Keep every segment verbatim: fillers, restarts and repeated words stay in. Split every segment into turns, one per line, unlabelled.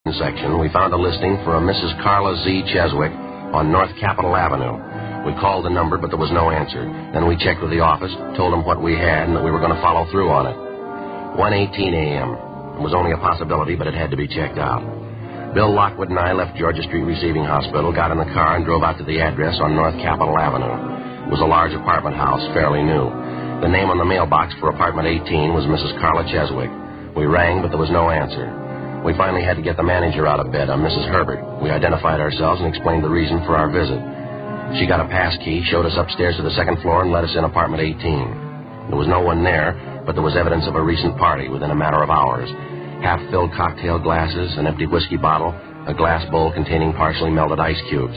section, we found a listing for a Missus Carla Z. Cheswick on North Capitol Avenue. We called the number, but there was no answer. Then we checked with the office, told them what we had, and that we were going to follow through on it. one eighteen a.m. It was only a possibility, but it had to be checked out. Bill Lockwood and I left Georgia Street Receiving Hospital, got in the car, and drove out to the address on North Capitol Avenue. It was a large apartment house, fairly new. The name on the mailbox for apartment eighteen was Missus Carla Cheswick. We rang, but there was no answer. We finally had to get the manager out of bed, a Missus Herbert. We identified ourselves and explained the reason for our visit. She got a pass key, showed us upstairs to the second floor, and let us in apartment eighteen. There was no one there, but there was evidence of a recent party within a matter of hours. Half-filled cocktail glasses, an empty whiskey bottle, a glass bowl containing partially melted ice cubes.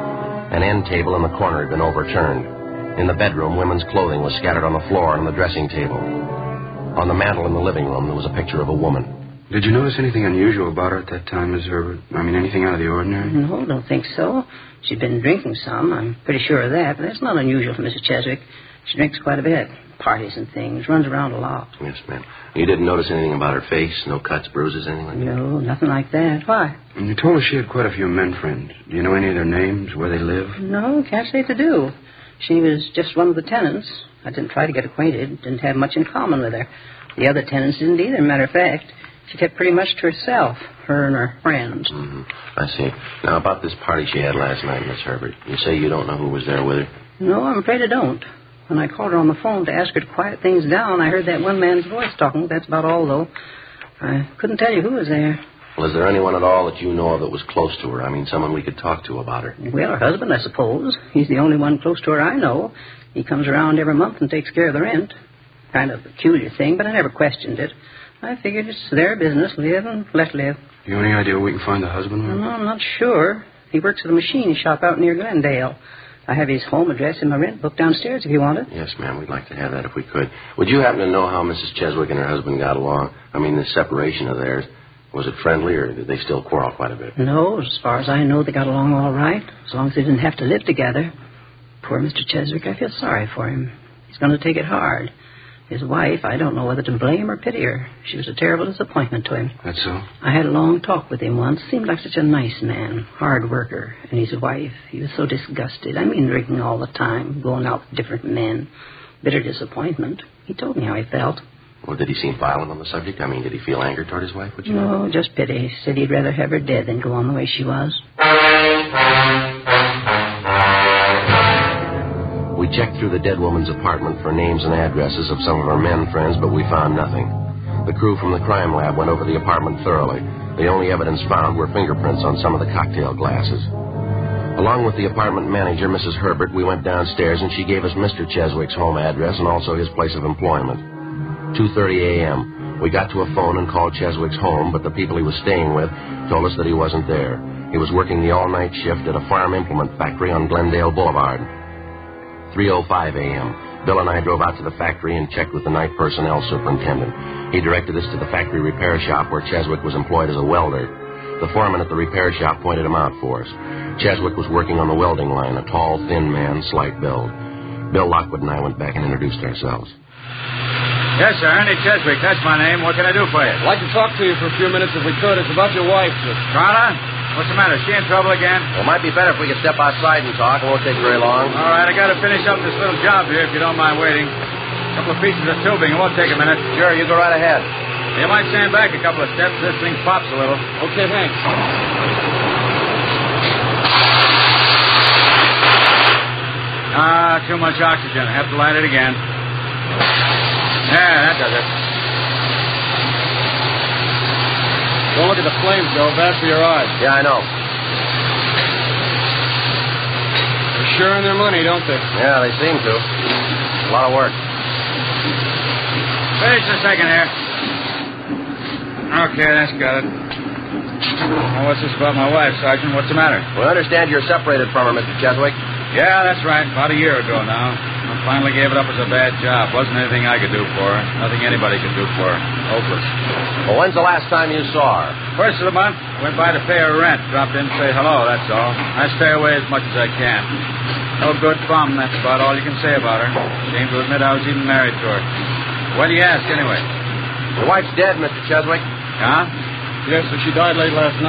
An end table in the corner had been overturned. In the bedroom, women's clothing was scattered on the floor and on the dressing table. On the mantel in the living room, there was a picture of a woman.
Did you notice anything unusual about her at that time, Miss Herbert? I mean, anything out of the ordinary?
No, don't think so. She'd been drinking some. I'm pretty sure of that, but that's not unusual for Missus Cheswick. She drinks quite a bit. Parties and things. Runs around a lot.
Yes, ma'am. You didn't notice anything about her face? No cuts, bruises, anything like that?
No, nothing like that. Why?
And you told us she had quite a few men friends. Do you know any of their names, where they live?
No, can't say to do. She was just one of the tenants. I didn't try to get acquainted. Didn't have much in common with her. The other tenants didn't either. Matter of fact, she kept pretty much to herself, her and her friends.
Mm-hmm. I see. Now, about this party she had last night, Miss Herbert, you say you don't know who was there with her?
No, I'm afraid I don't. When I called her on the phone to ask her to quiet things down, I heard that one man's voice talking. That's about all, though. I couldn't tell you who was there.
Well, is there anyone at all that you know of that was close to her? I mean, someone we could talk to about her.
Well, her husband, I suppose. He's the only one close to her I know. He comes around every month and takes care of the rent. Kind of a peculiar thing, but I never questioned it. I figured it's their business, live and let live.
You have any idea where we can find the husband?
No, I'm not sure. He works at a machine shop out near Glendale. I have his home address in my rent book downstairs if you want it.
Yes, ma'am. We'd like to have that if we could. Would you happen to know how Missus Cheswick and her husband got along? I mean, this separation of theirs. Was it friendly, or did they still quarrel quite a bit?
No, as far as I know, they got along all right, as long as they didn't have to live together. Poor Mister Cheswick, I feel sorry for him. He's going to take it hard. His wife, I don't know whether to blame or pity her. She was a terrible disappointment to him.
That's so?
I had a long talk with him once. Seemed like such a nice man, hard worker. And his wife, he was so disgusted. I mean, drinking all the time, going out with different men. Bitter disappointment. He told me how he felt.
Well, did he seem violent on the subject? I mean, did he feel anger toward his wife? Would you know?
No, just pity. He said he'd rather have her dead than go on the way she was.
We checked through the dead woman's apartment for names and addresses of some of her men friends, but we found nothing. The crew from the crime lab went over the apartment thoroughly. The only evidence found were fingerprints on some of the cocktail glasses. Along with the apartment manager, Missus Herbert, we went downstairs, and she gave us Mister Cheswick's home address and also his place of employment. two thirty a.m. We got to a phone and called Cheswick's home, but the people he was staying with told us that he wasn't there. He was working the all-night shift at a farm implement factory on Glendale Boulevard. three oh five a.m. Bill and I drove out to the factory and checked with the night personnel superintendent. He directed us to the factory repair shop where Cheswick was employed as a welder. The foreman at the repair shop pointed him out for us. Cheswick was working on the welding line, a tall, thin man, slight build. Bill Lockwood and I went back and introduced ourselves.
Yes, sir, Ernie Cheswick. That's my name. What can I do for you?
I'd like to talk to you for a few minutes if we could. It's about your wife.
Carla? What's the matter? Is she in trouble again?
Well, it might be better if we could step outside and talk. It won't take very long.
All right, I got to finish up this little job here, if you don't mind waiting. A couple of pieces of tubing. It won't take a minute.
Sure, you go right ahead.
You might stand back a couple of steps. This thing pops a little.
Okay, thanks.
Ah, too much oxygen. I have to light it again. Yeah, that does it.
Don't look at the flames, Joe. Bad for your eyes.
Yeah, I know.
They're sure in their money, don't they?
Yeah, they seem to. A lot of work.
Wait just a second here. Okay, that's got it. Now, what's this about my wife, Sergeant? What's the matter?
We understand you're separated from her, Mister Cheswick.
Yeah, that's right. About a year ago now. I finally gave it up as a bad job. Wasn't anything I could do for her. Nothing anybody could do for her. Hopeless.
Well, when's the last time you saw her?
First of the month. Went by to pay her rent. Dropped in to say hello, that's all. I stay away as much as I can. No good bum, that's about all you can say about her. Ashamed to admit I was even married to her. Why do you ask, anyway?
Your wife's dead, Mister Cheswick.
Huh?
Yes, sir. She died late last night.